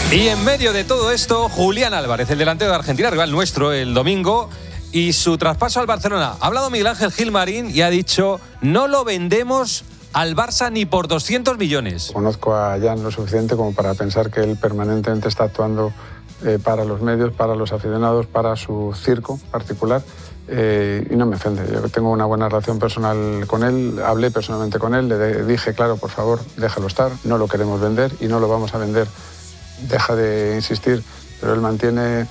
Y en medio de todo esto, Julián Álvarez, el delantero de Argentina, rival nuestro el domingo, y su traspaso al Barcelona. Ha hablado Miguel Ángel Gilmarín y ha dicho: no lo vendemos al Barça ni por 200 millones. Conozco a Jan lo suficiente como para pensar que él permanentemente está actuando para los medios, para los aficionados, para su circo particular, y no me ofende. Yo tengo una buena relación personal con él, hablé personalmente con él, le dije: claro, por favor, déjalo estar, no lo queremos vender y no lo vamos a vender. Deja de insistir, pero él mantiene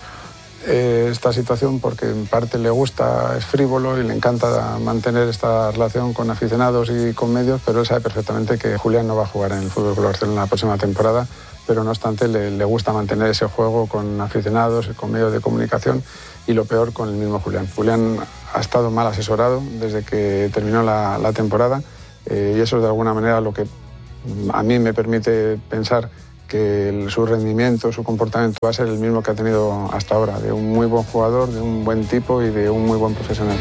esta situación porque en parte le gusta, es frívolo y le encanta mantener esta relación con aficionados y con medios, pero él sabe perfectamente que Julián no va a jugar en el FC Barcelona la próxima temporada, pero no obstante le gusta mantener ese juego con aficionados y con medios de comunicación, y lo peor con el mismo Julián. Julián ha estado mal asesorado desde que terminó la temporada, y eso es de alguna manera lo que a mí me permite pensar que su rendimiento, su comportamiento va a ser el mismo que ha tenido hasta ahora, de un muy buen jugador, de un buen tipo y de un muy buen profesional.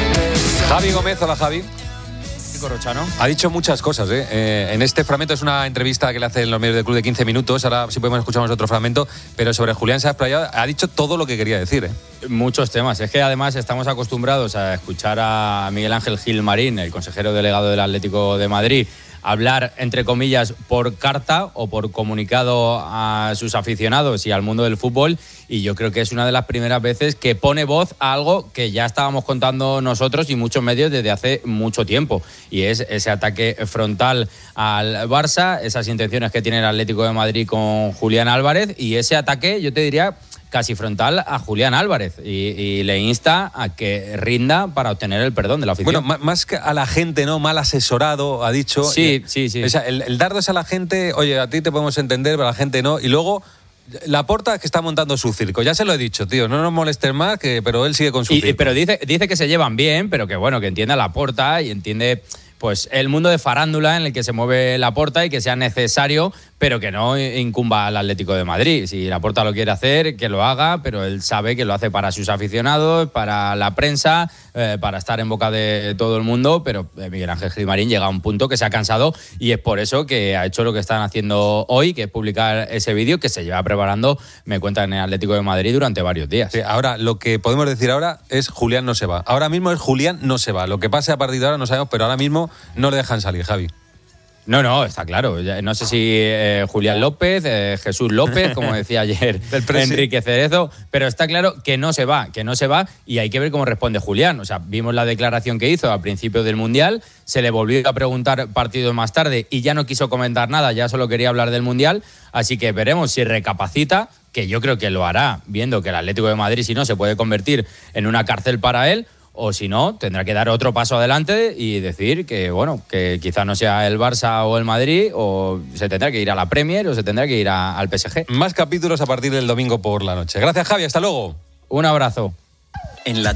Javi Gómez, hola Javi. Corrochano. Ha dicho muchas cosas, en este fragmento es una entrevista que le hace en los medios del club de 15 minutos, ahora sí podemos escuchar otro fragmento, pero sobre Julián se ha explayado, ha dicho todo lo que quería decir. Muchos temas, es que además estamos acostumbrados a escuchar a Miguel Ángel Gilmarín, el consejero delegado del Atlético de Madrid, hablar, entre comillas, por carta o por comunicado a sus aficionados y al mundo del fútbol, y yo creo que es una de las primeras veces que pone voz a algo que ya estábamos contando nosotros y muchos medios desde hace mucho tiempo, y es ese ataque frontal al Barça, esas intenciones que tiene el Atlético de Madrid con Julián Álvarez, y ese ataque, yo te diría, casi frontal a Julián Álvarez, y le insta a que rinda para obtener el perdón de la afición. Bueno, más que a la gente, ¿no? Mal asesorado, ha dicho. Sí. O sea, el dardo es a la gente: oye, a ti te podemos entender, pero a la gente no. Y luego Laporta, que está montando su circo. Ya se lo he dicho, tío, no nos molestes más, pero él sigue con su circo. Pero dice que se llevan bien, pero que bueno, que entiende a Laporta y entiende pues el mundo de farándula en el que se mueve Laporta, y que sea necesario, pero que no incumba al Atlético de Madrid. Si Laporta lo quiere hacer, que lo haga, pero él sabe que lo hace para sus aficionados, para la prensa, para estar en boca de todo el mundo, pero Miguel Ángel Gilmarín llega a un punto que se ha cansado, y es por eso que ha hecho lo que están haciendo hoy, que es publicar ese vídeo que se lleva preparando, me cuentan, en el Atlético de Madrid durante varios días. Sí, ahora, lo que podemos decir ahora es: Julián no se va. Ahora mismo es Julián no se va. Lo que pase a partir de ahora no sabemos, pero ahora mismo no le dejan salir, Javi. No, está claro. No sé si Julián López, Jesús López, como decía ayer Enrique Cerezo, pero está claro que no se va, y hay que ver cómo responde Julián. O sea, vimos la declaración que hizo a principio del Mundial, se le volvió a preguntar partidos más tarde y ya no quiso comentar nada, ya solo quería hablar del Mundial, así que veremos si recapacita, que yo creo que lo hará, viendo que el Atlético de Madrid, si no, se puede convertir en una cárcel para él, o si no, tendrá que dar otro paso adelante y decir que, bueno, que quizá no sea el Barça o el Madrid, o se tendrá que ir a la Premier o se tendrá que ir al PSG. Más capítulos a partir del domingo por la noche. Gracias, Javi, hasta luego. Un abrazo. En la